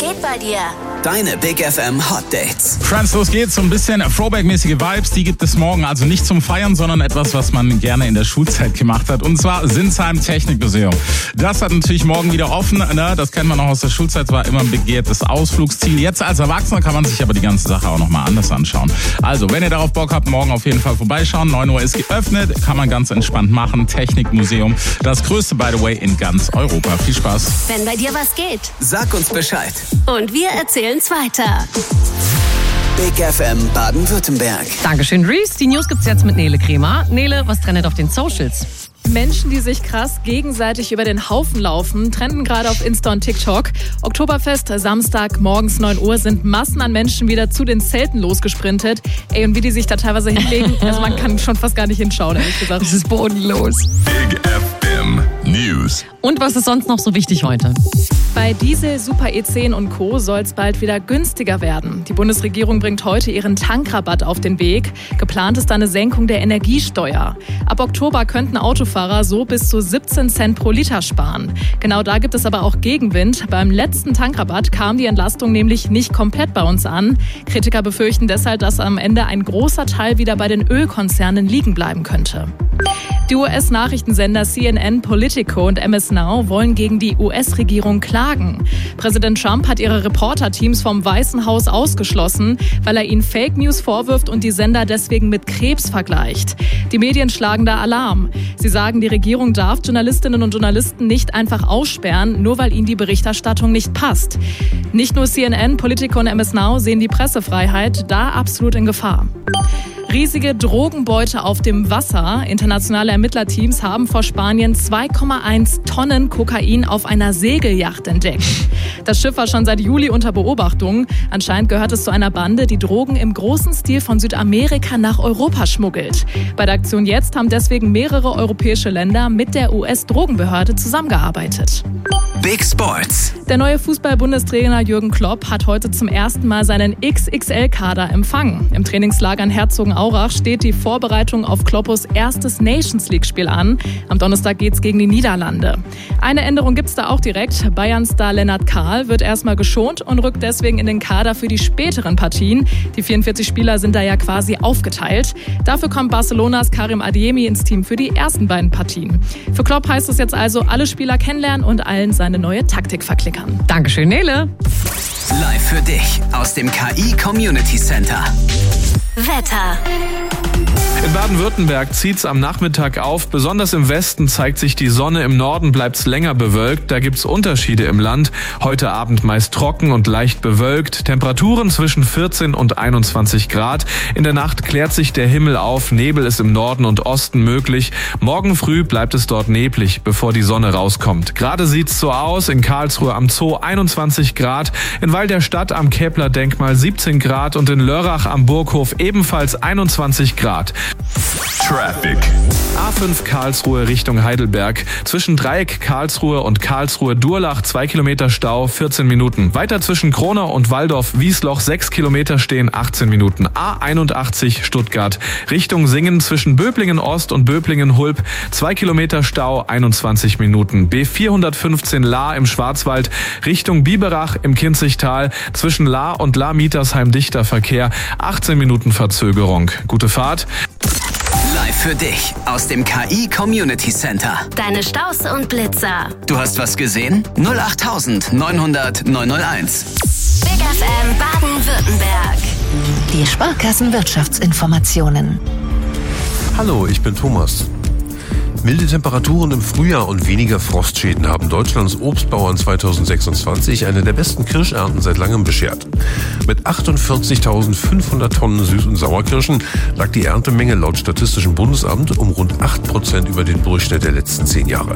geht bei dir? Deine Big FM Hot Dates. Friends, los geht's. So ein bisschen Throwback-mäßige Vibes, die gibt es morgen. Also nicht zum Feiern, sondern etwas, was man gerne in der Schulzeit gemacht hat. Und zwar Sinsheim Technikmuseum. Das hat natürlich morgen wieder offen. Ne? Das kennt man noch aus der Schulzeit. Es war immer ein begehrtes Ausflugsziel. Jetzt als Erwachsener kann man sich aber die ganze Sache auch nochmal anders anschauen. Also, wenn ihr darauf Bock habt, morgen auf jeden Fall vorbeischauen. 9 Uhr ist geöffnet. Kann man ganz entspannt machen. Technikmuseum. Das größte, by the way, in ganz Europa. Viel Spaß. Wenn bei dir was geht. Sag uns Bescheid. Und wir erzählen's weiter. Big FM Baden-Württemberg. Dankeschön, Reese. Die News gibt's jetzt mit Nele Kremer. Nele, was trendet auf den Socials? Menschen, die sich krass gegenseitig über den Haufen laufen, trenden gerade auf Insta und TikTok. Oktoberfest, Samstag, morgens 9 Uhr sind Massen an Menschen wieder zu den Zelten losgesprintet. Ey, und wie die sich da teilweise hinlegen, also man kann schon fast gar nicht hinschauen, ehrlich gesagt. Das ist bodenlos. Big FM News. Und was ist sonst noch so wichtig heute? Bei Diesel, Super E10 und Co. soll es bald wieder günstiger werden. Die Bundesregierung bringt heute ihren Tankrabatt auf den Weg. Geplant ist eine Senkung der Energiesteuer. Ab Oktober könnten Autofahrer so bis zu 17 Cent pro Liter sparen. Genau da gibt es aber auch Gegenwind. Beim letzten Tankrabatt kam die Entlastung nämlich nicht komplett bei uns an. Kritiker befürchten deshalb, dass am Ende ein großer Teil wieder bei den Ölkonzernen liegen bleiben könnte. Die US-Nachrichtensender CNN, Politico und MS Now wollen gegen die US-Regierung klagen. Präsident Trump hat ihre Reporterteams vom Weißen Haus ausgeschlossen, weil er ihnen Fake News vorwirft und die Sender deswegen mit Krebs vergleicht. Die Medien schlagen da Alarm. Sie sagen, die Regierung darf Journalistinnen und Journalisten nicht einfach aussperren, nur weil ihnen die Berichterstattung nicht passt. Nicht nur CNN, Politico und MS Now sehen die Pressefreiheit da absolut in Gefahr. Riesige Drogenbeute auf dem Wasser. Internationale Ermittlerteams haben vor Spanien 2,1 Tonnen Kokain auf einer Segelyacht entdeckt. Das Schiff war schon seit Juli unter Beobachtung. Anscheinend gehört es zu einer Bande, die Drogen im großen Stil von Südamerika nach Europa schmuggelt. Bei der Aktion Jetzt haben deswegen mehrere europäische Länder mit der US-Drogenbehörde zusammengearbeitet. Big Sports. Der neue Fußball-Bundestrainer Jürgen Klopp hat heute zum ersten Mal seinen XXL-Kader empfangen. Im Trainingslager in Herzogenaurach steht die Vorbereitung auf Kloppos erstes Nations-League-Spiel an. Am Donnerstag geht's gegen die Niederlande. Eine Änderung gibt's da auch direkt. Bayern-Star Lennart Kahl wird erstmal geschont und rückt deswegen in den Kader für die späteren Partien. Die 44 Spieler sind da ja quasi aufgeteilt. Dafür kommt Barcelonas Karim Adeyemi ins Team für die ersten beiden Partien. Für Klopp heißt es jetzt also, alle Spieler kennenlernen und allen seine neue Taktik verklickern. Dankeschön, Nele. Live für dich aus dem KI Community Center. Wetter. In Baden-Württemberg zieht's am Nachmittag auf. Besonders im Westen zeigt sich die Sonne, im Norden bleibt's länger bewölkt. Da gibt's Unterschiede im Land. Heute Abend meist trocken und leicht bewölkt. Temperaturen zwischen 14 und 21 Grad. In der Nacht klärt sich der Himmel auf. Nebel ist im Norden und Osten möglich. Morgen früh bleibt es dort neblig, bevor die Sonne rauskommt. Gerade sieht's so aus. In Karlsruhe am Zoo 21 Grad. In Weil der Stadt am Kepler-Denkmal 17 Grad und in Lörrach am Burghof ebenfalls 21 Grad. Traffic. A5 Karlsruhe Richtung Heidelberg. Zwischen Dreieck Karlsruhe und Karlsruhe-Durlach 2 Kilometer Stau, 14 Minuten. Weiter zwischen Kronau und Waldorf-Wiesloch 6 Kilometer stehen, 18 Minuten. A81 Stuttgart Richtung Singen zwischen Böblingen-Ost und Böblingen-Hulb 2 Kilometer Stau, 21 Minuten. B415 Lahr im Schwarzwald Richtung Biberach im Kinzigtal zwischen Lahr und Lahr-Mietersheim dichter Verkehr, 18 Minuten Verzögerung. Gute Fahrt. Live für dich aus dem KI Community Center. Deine Staus und Blitzer. Du hast was gesehen? 08000 900 901. Big FM Baden-Württemberg. Die Sparkassenwirtschaftsinformationen. Hallo, ich bin Thomas. Milde Temperaturen im Frühjahr und weniger Frostschäden haben Deutschlands Obstbauern 2026 eine der besten Kirschernten seit langem beschert. Mit 48.500 Tonnen Süß- und Sauerkirschen lag die Erntemenge laut Statistischem Bundesamt um rund 8% über den Durchschnitt der letzten 10 Jahre.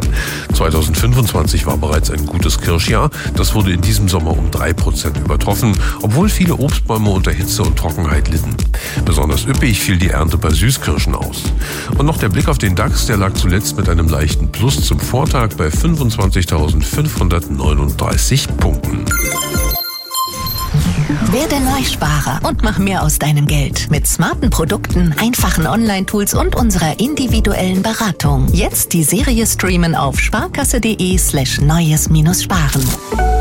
2025 war bereits ein gutes Kirschjahr. Das wurde in diesem Sommer um 3% übertroffen, obwohl viele Obstbäume unter Hitze und Trockenheit litten. Besonders üppig fiel die Ernte bei Süßkirschen aus. Und noch der Blick auf den DAX, der lag zuletzt mit einem leichten Plus zum Vortag bei 25.539 Punkten. Werde Neusparer und mach mehr aus deinem Geld. Mit smarten Produkten, einfachen Online-Tools und unserer individuellen Beratung. Jetzt die Serie streamen auf sparkasse.de/neues-sparen.